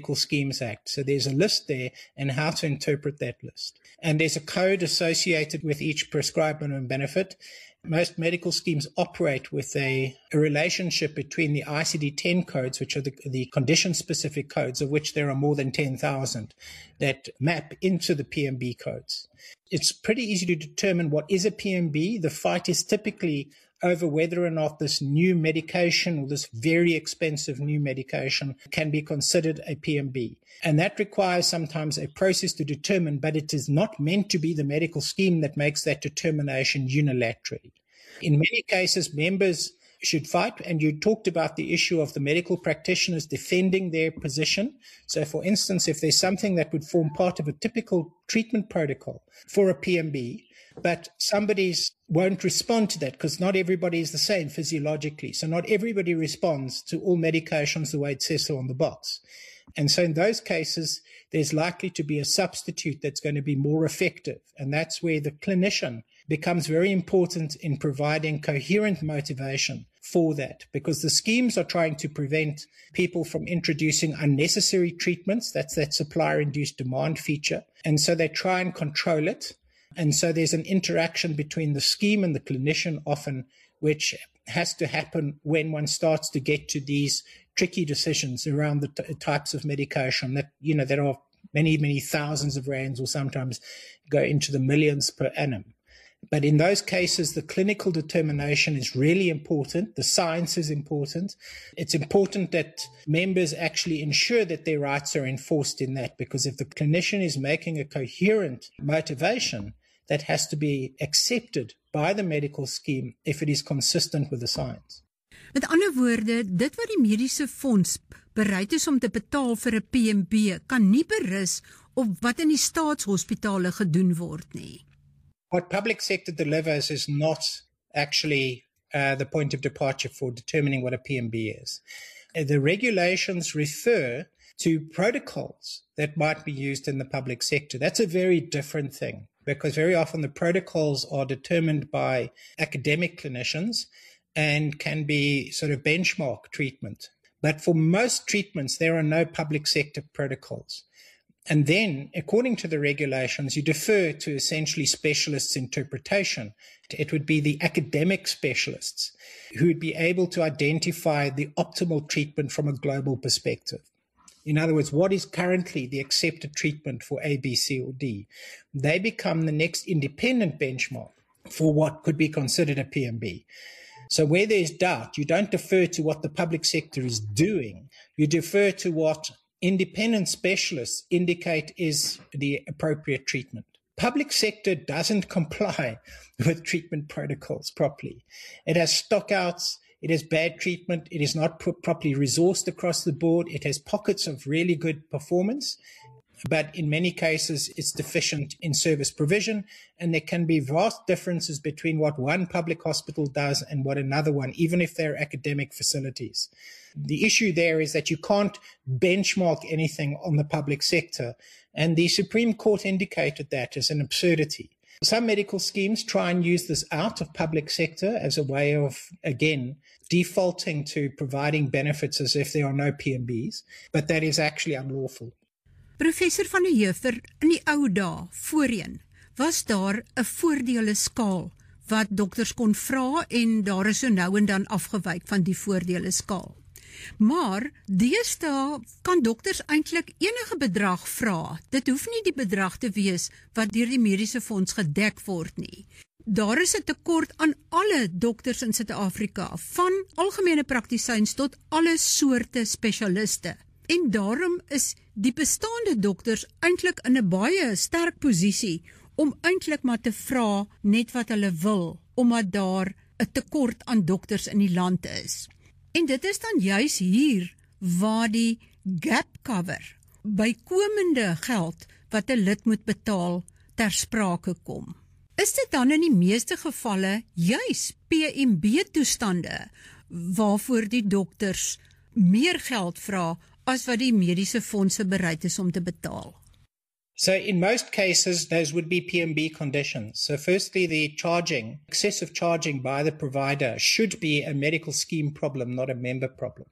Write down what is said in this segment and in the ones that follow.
Medical Schemes Act. So there's a list there and how to interpret that list. And there's a code associated with each prescribed minimum benefit. Most medical schemes operate with a relationship between the ICD-10 codes, which are the condition-specific codes, of which there are more than 10,000, that map into the PMB codes. It's pretty easy to determine what is a PMB. The fight is typically over whether or not this new medication or this very expensive new medication can be considered a PMB. And that requires sometimes a process to determine, but it is not meant to be the medical scheme that makes that determination unilaterally. In many cases, members should fight, and you talked about the issue of the medical practitioners defending their position. So, for instance, if there's something that would form part of a typical treatment protocol for a PMB, but somebody won't respond to that because not everybody is the same physiologically. So not everybody responds to all medications the way it says so on the box. And so in those cases, there's likely to be a substitute that's going to be more effective. And that's where the clinician becomes very important in providing coherent motivation for that, because the schemes are trying to prevent people from introducing unnecessary treatments. That's that supplier-induced demand feature. And so they try and control it. And so there's an interaction between the scheme and the clinician often, which has to happen when one starts to get to these tricky decisions around the types of medication that, there are many, many thousands of rands or sometimes go into the millions per annum. But in those cases, the clinical determination is really important. The science is important. It's important that members actually ensure that their rights are enforced in that, because if the clinician is making a coherent motivation, that has to be accepted by the medical scheme if it is consistent with the science. Met ander woorde, dit wat die mediese fonds bereid is om te betaal vir 'n PMB, kan nie berus op wat in die staatshospitale gedoen word nie. What public sector delivers is not actually the point of departure for determining what a PMB is. The regulations refer to protocols that might be used in the public sector. That's a very different thing, because very often the protocols are determined by academic clinicians and can be sort of benchmark treatment. But for most treatments, there are no public sector protocols. And then, according to the regulations, you defer to essentially specialists' interpretation. It would be the academic specialists who would be able to identify the optimal treatment from a global perspective. In other words, what is currently the accepted treatment for A, B, C, or D? They become the next independent benchmark for what could be considered a PMB. So where there's doubt, you don't defer to what the public sector is doing. You defer to what independent specialists indicate is the appropriate treatment. Public sector doesn't comply with treatment protocols properly. It has stockouts. It has bad treatment. It is not properly resourced across the board. It has pockets of really good performance, but in many cases it's deficient in service provision, and there can be vast differences between what one public hospital does and what another one, even if they're academic facilities. The issue there is that you can't benchmark anything on the public sector, and the Supreme Court indicated that as an absurdity. Some medical schemes try and use this out of public sector as a way of, again, defaulting to providing benefits as if there are no PMBs, but that is actually unlawful. Professor van der Heever, in die ou dae, voorheen, was daar 'n voordele skaal wat dokters kon vra, en daar is so nou en dan afgewyk van die voordele skaal. Maar deesdae kan dokters eintlik enige bedrag vra. Dit hoef nie die bedrag te wees wat deur die mediese fonds gedek word nie. Daar is 'n tekort aan alle dokters in Suid-Afrika, van algemene praktisyns tot alle soorte spesialiste. En daarom is die bestaande dokters eintlik in 'n baie sterk posisie om eintlik maar te vra net wat hulle wil, omdat daar 'n tekort aan dokters in die land is. En dit is dan juis hier waar die gap cover, bykomende geld wat 'n lid moet betaal, ter sprake kom. Is dit dan in die meeste gevalle juis PMB-toestande waarvoor die dokters meer geld vra as wat die mediese fondse bereid is om te betaal? So in most cases, those would be PMB conditions. So firstly, the excessive charging by the provider should be a medical scheme problem, not a member problem.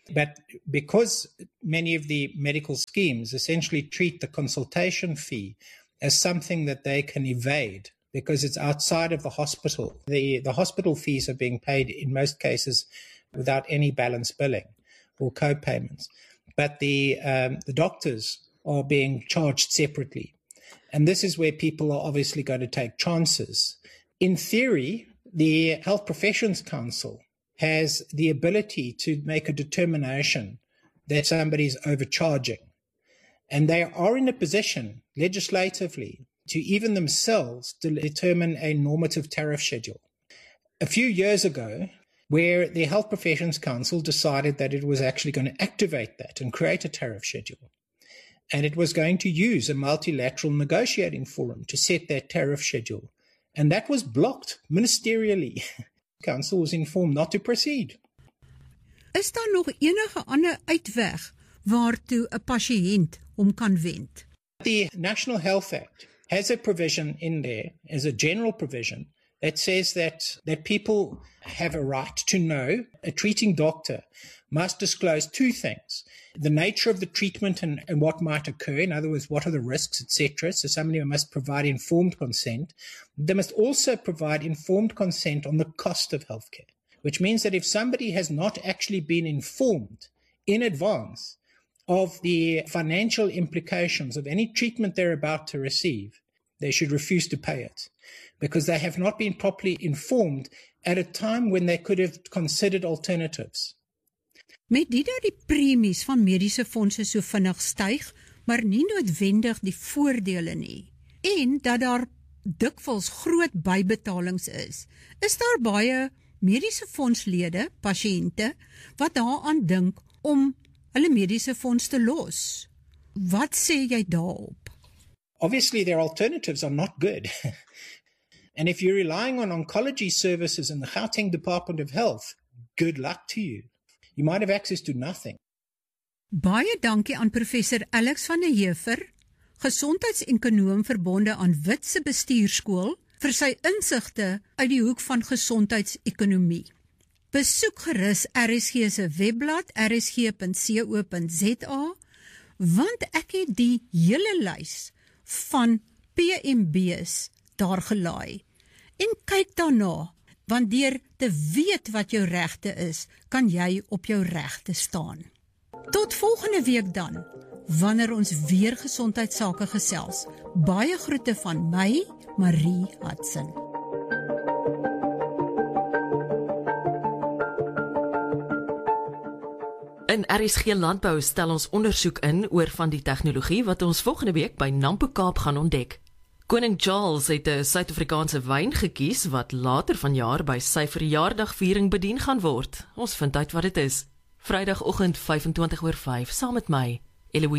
But because many of the medical schemes essentially treat the consultation fee as something that they can evade because it's outside of the hospital, the hospital fees are being paid in most cases without any balance billing or co-payments. But the doctors are being charged separately. And this is where people are obviously going to take chances. In theory, the Health Professions Council has the ability to make a determination that somebody is overcharging. And they are in a position legislatively to even themselves to determine a normative tariff schedule. A few years ago, where the Health Professions Council decided that it was actually going to activate that and create a tariff schedule. And it was going to use a multilateral negotiating forum to set that tariff schedule. And that was blocked ministerially. Council was informed not to proceed. Is daar nog enige ander uitweg waartoe 'n pasiënt hom kan wend? The National Health Act has a provision in there, as a general provision, that says that people have a right to know. A treating doctor must disclose two things: the nature of the treatment and what might occur. In other words, what are the risks, etc. So somebody must provide informed consent. They must also provide informed consent on the cost of healthcare, which means that if somebody has not actually been informed in advance of the financial implications of any treatment they're about to receive, they should refuse to pay it, because they have not been properly informed at a time when they could have considered alternatives. Met dit dat die premies van mediese fondse so vinnig styg, maar nie noodwendig die voordele nie, en dat daar dikwels groot bybetalings is daar baie mediese fondslede, pasiënte, wat daaraan dink om hulle mediese fonds te los. Wat sê jy daarop? Obviously, their alternatives are not good. And if you're relying on oncology services in the Gauteng Department of Health, good luck to you. You might have access to nothing. Baie dankie aan professor Alex van der Heever, gesondheidsekonoom verbonde aan Witse Bestuurskool, vir sy insigte uit die hoek van gesondheidsekonomie. Besoek gerus RSG se webblad rsg.co.za, want ek het die hele lys van PMB's daar gelaai. En kyk daarna, want deur te weet wat jou regte is, kan jy op jou regte staan. Tot volgende week dan, wanneer ons weer gesondheidsake gesels. Baie groete van my, Marie Hudson. In RSG Landbou stel ons ondersoek in oor van die tegnologie wat ons volgende week by Nampo Kaap gaan ontdek. Koning Charles het 'n Suid-Afrikaanse wyn gekies wat later vanjaar by sy verjaardagviering bedien gaan word. Ons vind uit wat dit is. Vrydagoggend 5:25 saam met my, Eloise